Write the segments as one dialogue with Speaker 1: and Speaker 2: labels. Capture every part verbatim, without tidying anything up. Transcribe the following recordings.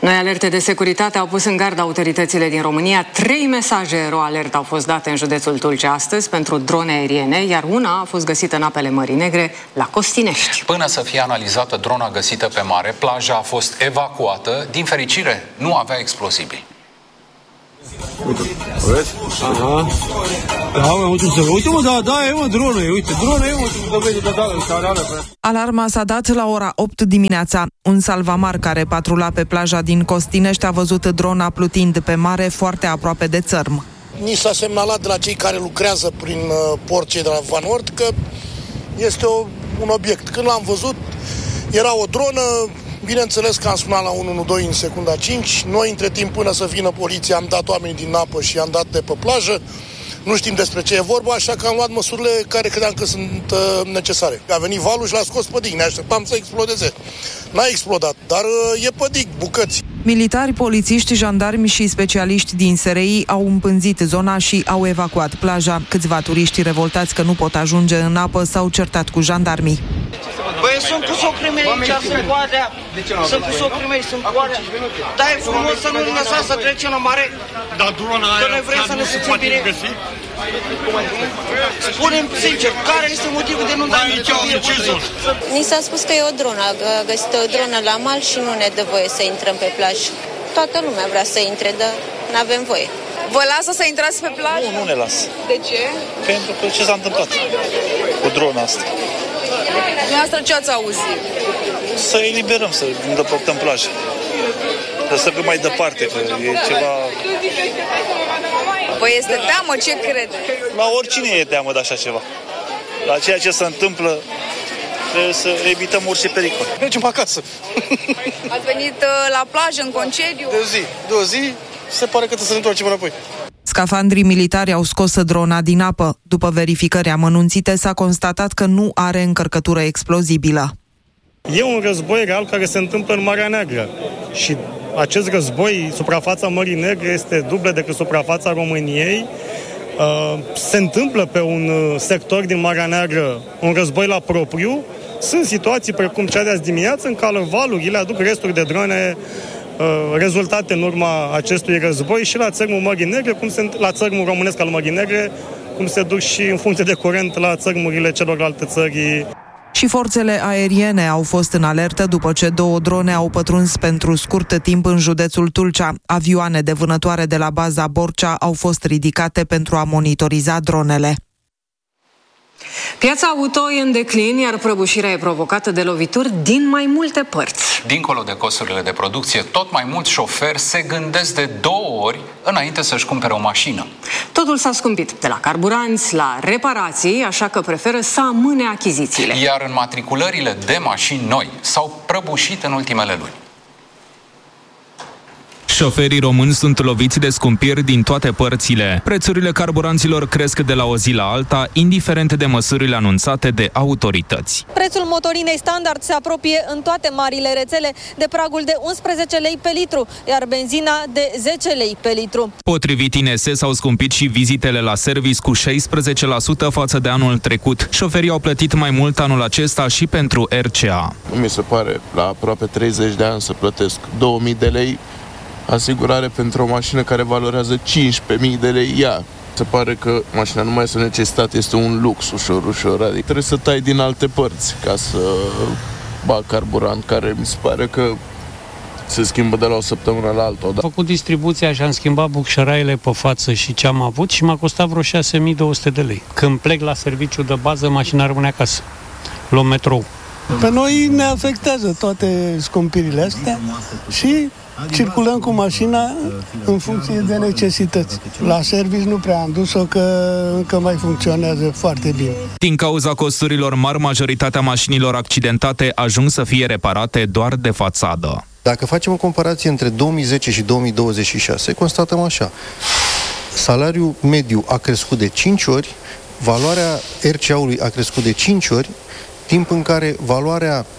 Speaker 1: Noi alerte de securitate au pus în gardă autoritățile din România. Trei mesaje aeroalert au fost date în județul Tulcea astăzi pentru drone aeriene, iar una a fost găsită în apele Mării Negre, la Costinești.
Speaker 2: Până să fie analizată drona găsită pe mare, plaja a fost evacuată. Din fericire, nu avea explozibili.
Speaker 3: Uite, vezi? Aha. Da, mă, uite, uite, mă, da, da, e, mă, dronă, uite, dronă, e, mă, dovede, da, da, da, da.
Speaker 4: Alarma s-a dat la ora opt dimineața. Un salvamar care patrula pe plaja din Costinești a văzut drona plutind pe mare foarte aproape de țărm.
Speaker 5: Ni s-a semnalat de la cei care lucrează prin uh, port, cei de la Vanord, că este o, un obiect. Când l-am văzut, era o dronă. Bineînțeles că am sunat la unu unu doi în secunda cinci. Noi, între timp, până să vină poliția, am dat oamenii din apă și am dat de pe plajă. Nu știm despre ce e vorba, așa că am luat măsurile care credeam că sunt uh, necesare. A venit valul și l-a scos pe dig. Ne așteptam să explodeze. N-a explodat, dar uh, e pe dig, bucăți.
Speaker 4: Militari, polițiști, jandarmi și specialiști din S R I au împânzit zona și au evacuat plaja. Câțiva turiști revoltați că nu pot ajunge în apă s-au certat cu jandarmii.
Speaker 6: Băi, sunt cu socrimei aici, sunt coadea, sunt cu socrimei, sunt coadea. Dar e frumos să nu ne lăsați să trecem la mare.
Speaker 3: Dar drona aia,
Speaker 6: că noi vrem să ne simțim bine. Spune-mi sincer, care este motivul de nu da
Speaker 7: Ni s-a spus că e o dronă, a găsit o dronă la mal și nu ne dă voie să intrăm pe plajă. Toată lumea vrea să intre, dar nu avem voie.
Speaker 8: Vă lasă să intrați pe plajă?
Speaker 9: Nu, nu ne lasă.
Speaker 8: De ce?
Speaker 9: Pentru că ce s-a întâmplat cu drona asta?
Speaker 8: Dumneavoastră ce ați auzit?
Speaker 9: Să eliberăm, să îndepărtăm plaja. Să cât mai departe, că e ceva...
Speaker 8: Păi este teamă, ce crede?
Speaker 9: La oricine e teamă de așa ceva. La ceea ce se întâmplă, trebuie să evităm orice pericol.
Speaker 5: Mergem acasă.
Speaker 8: Ați venit la plajă, în concediu?
Speaker 5: De o zi, de o zi, se pare că trebuie să ne întoarcem înapoi.
Speaker 4: Scafandrii militari au scos drona din apă. După verificări amănunțite, s-a constatat că nu are încărcătură explozibilă.
Speaker 10: E un război real care se întâmplă în Marea Neagră și acest război, suprafața Mării Negre, este dublă decât suprafața României. Se întâmplă pe un sector din Marea Neagră un război la propriu. Sunt situații precum cea de azi dimineață în care valurile aduc resturi de drone rezultate în urma acestui război și la țărmul Mării Negre, cum se, la țărmul românesc al Mării Negre, cum se duc și în funcție de curent la țărmurile celorlalte țări.
Speaker 4: Și forțele aeriene au fost în alertă după ce două drone au pătruns pentru scurt timp în județul Tulcea. Avioane de vânătoare de la baza Borcea au fost ridicate pentru a monitoriza dronele.
Speaker 1: Piața auto e în declin, iar prăbușirea e provocată de lovituri din mai multe părți.
Speaker 2: Dincolo de costurile de producție, tot mai mulți șoferi se gândesc de două ori înainte să-și cumpere o mașină.
Speaker 1: Totul s-a scumpit, de la carburanți la reparații, așa că preferă să amâne achizițiile.
Speaker 2: Iar înmatriculările de mașini noi s-au prăbușit în ultimele luni.
Speaker 11: Șoferii români sunt loviți de scumpiri din toate părțile. Prețurile carburanților cresc de la o zi la alta, indiferent de măsurile anunțate de autorități.
Speaker 12: Prețul motorinei standard se apropie în toate marile rețele de pragul de unsprezece lei pe litru, iar benzina de zece lei pe litru.
Speaker 11: Potrivit I N S, s-au scumpit și vizitele la service cu șaisprezece la sută față de anul trecut. Șoferii au plătit mai mult anul acesta și pentru R C A.
Speaker 13: Mi se pare, la aproape treizeci de ani să plătesc două mii de lei asigurare pentru o mașină care valorează cincisprezece mii de lei ea. Se pare că mașina nu mai este o necesitate, este un lux ușor, ușor. Adică trebuie să tai din alte părți ca să bag carburant, care mi se pare că se schimbă de la o săptămână la alta.
Speaker 14: Am făcut distribuția și am schimbat bucșăraiele pe față și ce am avut și m-a costat vreo șase mii două sute de lei. Când plec la serviciu de bază, mașina rămâne acasă. Luăm metrou.
Speaker 15: Pe noi ne afectează toate scumpirile astea și circulăm cu mașina în funcție de necesități. La serviciu nu prea am dus-o, că încă mai funcționează foarte bine.
Speaker 11: Din cauza costurilor mari, majoritatea mașinilor accidentate ajung să fie reparate doar de fațadă.
Speaker 16: Dacă facem o comparație între două mii zece și două mii douăzeci și șase, constatăm așa. Salariul mediu a crescut de cinci ori, valoarea R C A-ului a crescut de cinci ori, timp în care valoarea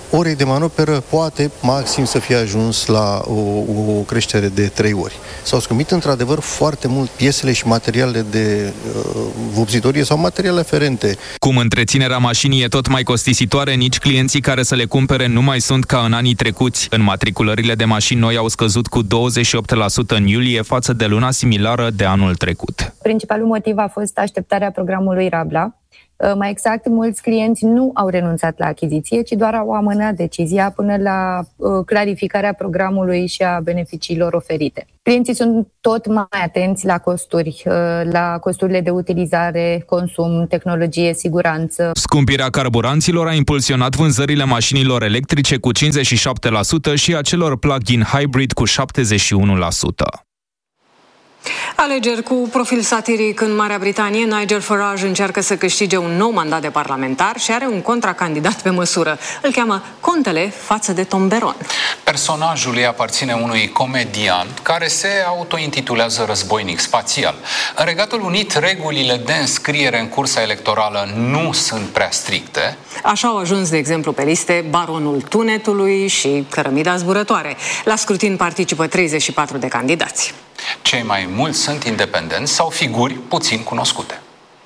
Speaker 16: orei de manoperă poate maxim să fie ajuns la o, o creștere de trei ori. S-au scumpit într-adevăr foarte mult piesele și materialele de uh, vopsitorie sau materiale aferente.
Speaker 11: Cum întreținerea mașinii e tot mai costisitoare, nici clienții care să le cumpere nu mai sunt ca în anii trecuți. Înmatriculările de mașini noi au scăzut cu douăzeci și opt la sută în iulie față de luna similară de anul trecut.
Speaker 17: Principalul motiv a fost așteptarea programului Rabla. Mai exact, mulți clienți nu au renunțat la achiziție, ci doar au amânat decizia până la clarificarea programului și a beneficiilor oferite. Clienții sunt tot mai atenți la costuri, la costurile de utilizare, consum, tehnologie, siguranță.
Speaker 11: Scumpirea carburanților a impulsionat vânzările mașinilor electrice cu cincizeci și șapte la sută și a celor plug-in hybrid cu șaptezeci și unu la sută.
Speaker 1: Alegeri cu profil satiric în Marea Britanie. Nigel Farage încearcă să câștige un nou mandat de parlamentar și are un contracandidat pe măsură. Îl cheamă Contele față de Tomberon.
Speaker 2: Personajul îi aparține unui comediant care se autointitulează războinic spațial. În Regatul Unit, regulile de înscriere în cursa electorală nu sunt prea stricte.
Speaker 1: Așa au ajuns, de exemplu, pe liste Baronul Tunetului și Cărămida Zburătoare. La scrutin participă treizeci și patru de candidați.
Speaker 2: Cei mai mulți sunt independenți sau figuri puțin cunoscute.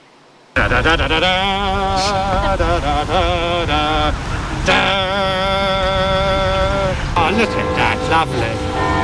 Speaker 14: Oh, look at that, lovely.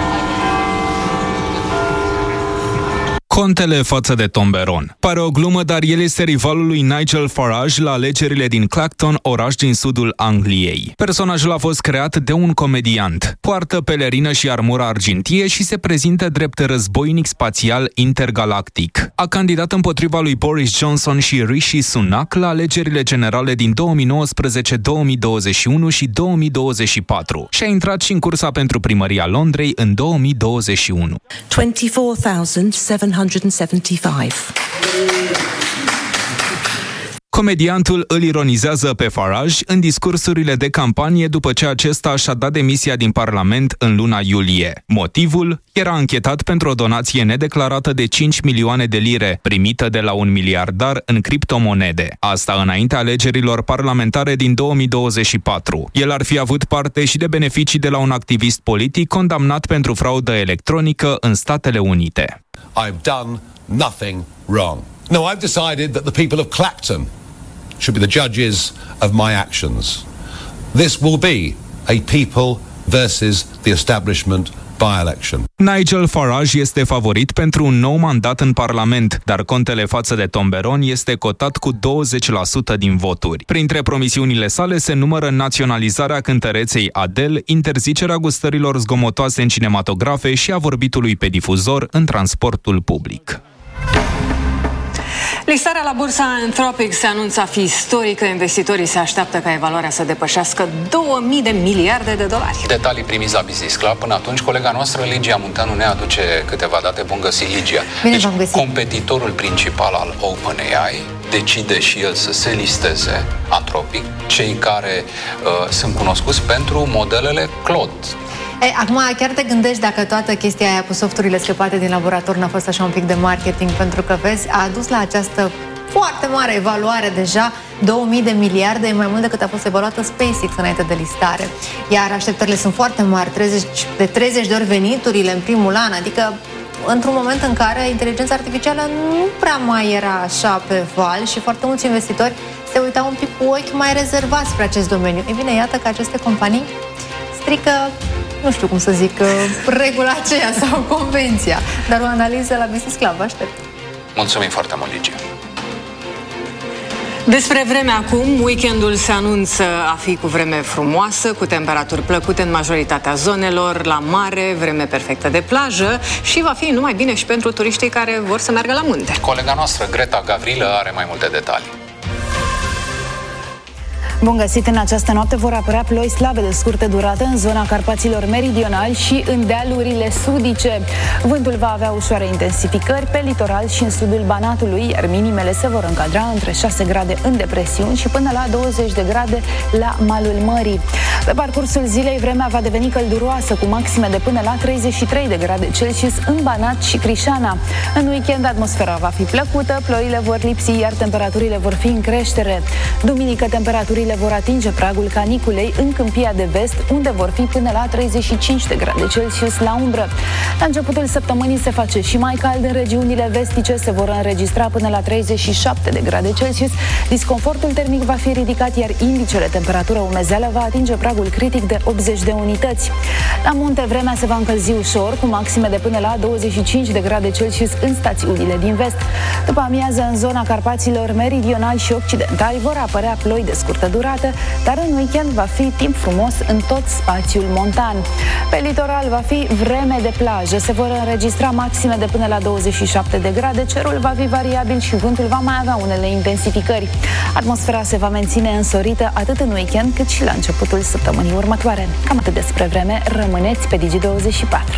Speaker 11: Contele față de Tomberon. Pare o glumă, dar el este rivalul lui Nigel Farage la alegerile din Clacton, oraș din sudul Angliei. Personajul a fost creat de un comediant. Poartă pelerină și armură argintie și se prezintă drept războinic spațial intergalactic. A candidat împotriva lui Boris Johnson și Rishi Sunak la alegerile generale din două mii nouăsprezece, două mii douăzeci și unu și două mii douăzeci și patru și a intrat și în cursa pentru primăria Londrei în două mii douăzeci și unu.
Speaker 18: douăzeci și patru mii șapte sute șaptezeci și cinci.
Speaker 11: Comediantul îl ironizează pe Farage în discursurile de campanie după ce acesta și-a dat demisia din Parlament în luna iulie. Motivul? Era anchetat pentru o donație nedeclarată de cinci milioane de lire, primită de la un miliardar în criptomonede. Asta înaintea alegerilor parlamentare din două mii douăzeci și patru. El ar fi avut parte și de beneficii de la un activist politic condamnat pentru fraudă electronică în Statele Unite.
Speaker 19: I've done nothing wrong. No, I've decided that the people of Clacton should be the judges of my actions. This will be a people versus the establishment by-election.
Speaker 11: Nigel Farage este favorit pentru un nou mandat în Parlament, dar Contele față de Tomberon este cotat cu douăzeci la sută din voturi. Printre promisiunile sale se numără naționalizarea cântăreței Adele, interzicerea gustărilor zgomotoase în cinematografe și a vorbitului pe difuzor în transportul public.
Speaker 1: Listarea la bursa Anthropic se anunță a fi istorică. Investitorii se așteaptă ca evaluarea să depășească două mii de miliarde de dolari.
Speaker 2: Detalii primiți la Business Club. Până atunci, colega noastră, Ligia Munteanu, ne aduce câteva date. Bun găsit, Ligia.
Speaker 20: Bine
Speaker 2: deci,
Speaker 20: v-am găsit.
Speaker 2: Competitorul principal al OpenAI decide și el să se listeze, Anthropic, cei care uh, sunt cunoscuți pentru modelele Claude.
Speaker 20: E, acum chiar te gândești dacă toată chestia aia cu softurile scăpate din laborator n-a fost așa un pic de marketing, pentru că, vezi, a adus la această foarte mare evaluare deja, două mii de miliarde, e mai mult decât a fost evaluată SpaceX înainte de listare. Iar așteptările sunt foarte mari, treizeci, de treizeci de ori veniturile în primul an, adică într-un moment în care inteligența artificială nu prea mai era așa pe val și foarte mulți investitori se uitau un pic cu ochi mai rezervați spre acest domeniu. E bine, iată că aceste companii strică, nu știu cum să zic, regula aceea sau convenția. Dar o analiză la Business Club, vă aștept.
Speaker 2: Mulțumim foarte mult, Ligia.
Speaker 1: Despre vreme acum, weekendul se anunță a fi cu vreme frumoasă, cu temperaturi plăcute în majoritatea zonelor, la mare, vreme perfectă de plajă și va fi numai bine și pentru turiștii care vor să meargă la munte.
Speaker 2: Colega noastră, Greta Gavrilă, are mai multe detalii.
Speaker 21: Bun găsit! În această noapte vor apărea ploi slabe de scurtă durată în zona Carpaților meridionali și în dealurile sudice. Vântul va avea ușoare intensificări pe litoral și în sudul Banatului, iar minimele se vor încadra între șase grade în depresiuni și până la douăzeci de grade la malul mării. Pe parcursul zilei, vremea va deveni călduroasă, cu maxime de până la treizeci și trei de grade Celsius în Banat și Crișana. În weekend, atmosfera va fi plăcută, ploile vor lipsi, iar temperaturile vor fi în creștere. Duminică, temperaturile temperaturile vor atinge pragul caniculei în Câmpia de Vest, unde vor fi până la treizeci și cinci de grade Celsius la umbră. La începutul săptămânii se face și mai cald în regiunile vestice, se vor înregistra până la treizeci și șapte de grade Celsius. Disconfortul termic va fi ridicat, iar indicele temperatură-umezeală va atinge pragul critic de optzeci de unități. La munte, vremea se va încălzi ușor, cu maxime de până la douăzeci și cinci de grade Celsius în stațiunile din vest. După amiază, în zona Carpaților meridionali și occidentali vor apărea ploi de scurtă durată, dar în weekend va fi timp frumos în tot spațiul montan. Pe litoral va fi vreme de plajă, se vor înregistra maxime de până la douăzeci și șapte de grade, cerul va fi variabil și vântul va mai avea unele intensificări. Atmosfera se va menține însorită atât în weekend cât și la începutul săptămânii următoare. Cam atât despre vreme, rămâneți pe Digi douăzeci și patru.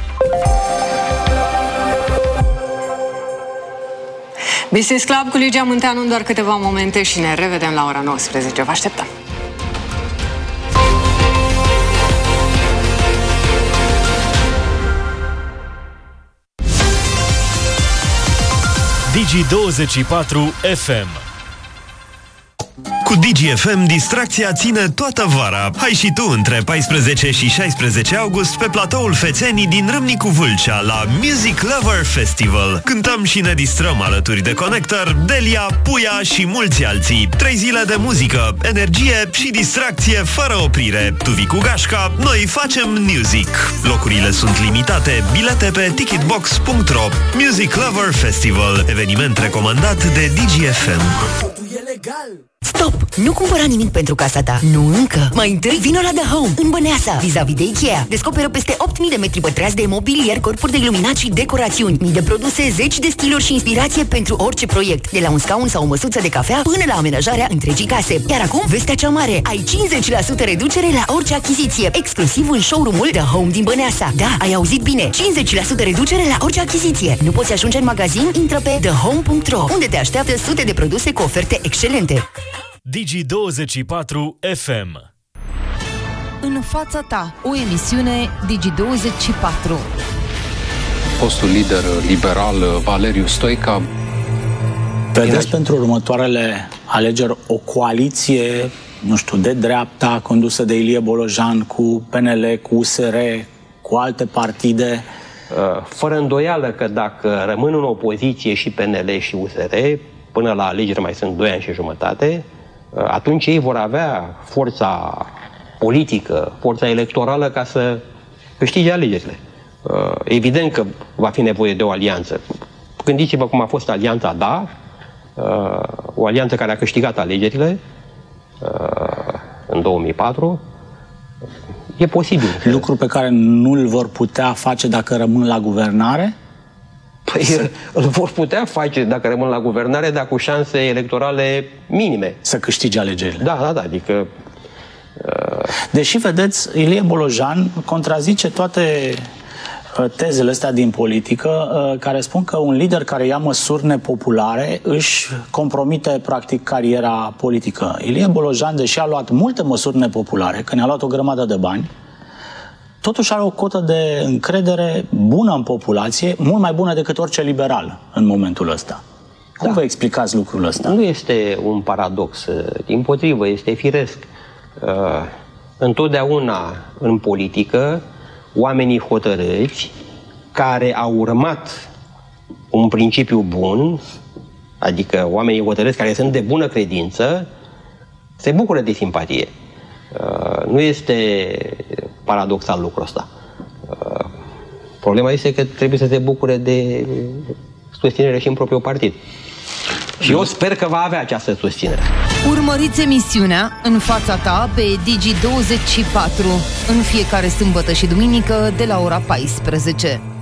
Speaker 1: Business Club cu Ligia Munteanu în doar câteva momente și ne revedem la ora nouăsprezece. Vă așteptăm!
Speaker 3: Digi douăzeci și patru F M.
Speaker 22: Cu Digi F M, distracția ține toată vara. Hai și tu între paisprezece și șaisprezece august pe platoul Fețenii din Râmnicu Vâlcea la Music Lover Festival. Cântăm și ne distrăm alături de Connector, Delia, Puia și mulți alții. Trei zile de muzică, energie și distracție fără oprire. Tu vii cu gașca, noi facem music. Locurile sunt limitate, bilete pe ticketbox punct ro. Music Lover Festival, eveniment recomandat de Digi F M.
Speaker 23: Stop! Nu cumpăra nimic pentru casa ta. Nu încă. Mai întâi vino la The Home, în Băneasa, vis-a-vis de Ikea. Descoperă peste opt mii de metri pătrați de mobilier, corpuri de iluminat și decorațiuni. Mii de produse, zeci de stiluri și inspirație pentru orice proiect. De la un scaun sau o măsuță de cafea până la amenajarea întregii case. Iar acum, vestea cea mare. Ai cincizeci la sută reducere la orice achiziție. Exclusiv în showroom-ul The Home din Băneasa. Da, ai auzit bine. cincizeci la sută reducere la orice achiziție. Nu poți ajunge în magazin? Intră pe the home punct ro, unde te așteaptă sute de produse cu oferte excelente.
Speaker 3: Digi douăzeci și patru F M.
Speaker 21: În fața ta, o emisiune Digi douăzeci și patru.
Speaker 2: Fostul lider liberal Valeriu Stoica.
Speaker 24: Vedeți pentru următoarele alegeri o coaliție, nu știu, de dreapta, condusă de Ilie Bolojan, cu P N L, cu U S R, cu alte partide?
Speaker 25: Fără îndoială că dacă rămân în opoziție și P N L și U S R, până la alegeri mai sunt doi ani și jumătate, atunci ei vor avea forța politică, forța electorală ca să câștige alegerile. Evident că va fi nevoie de o alianță. Gândiți-vă cum a fost alianța DA, o alianță care a câștigat alegerile în două mii patru. E posibil.
Speaker 24: Lucru pe care nu îl vor putea face dacă rămân la guvernare?
Speaker 25: Păi îl vor putea face dacă rămân la guvernare, dar cu șanse electorale minime.
Speaker 24: Să câștige alegerile.
Speaker 25: Da, da, da, adică...
Speaker 24: Uh... Deși, vedeți, Ilie Bolojan contrazice toate tezele astea din politică uh, care spun că un lider care ia măsuri nepopulare își compromite, practic, cariera politică. Ilie Bolojan, deși a luat multe măsuri nepopulare, că ne-a luat o grămadă de bani, totuși are o cotă de încredere bună în populație, mult mai bună decât orice liberal în momentul ăsta. Cum da. vă explicați lucrul ăsta?
Speaker 25: Nu este un paradox, dimpotrivă, este firesc. Uh, întotdeauna în politică, oamenii hotărâți care au urmat un principiu bun, adică oamenii hotărâți care sunt de bună credință, se bucură de simpatie. Uh, nu este paradoxal lucrul ăsta. Uh, problema este că trebuie să se bucure de susținere și în propriul partid. Și eu sper că va avea această susținere.
Speaker 21: Urmăriți emisiunea În fața ta pe Digi douăzeci și patru în fiecare sâmbătă și duminică de la ora paisprezece.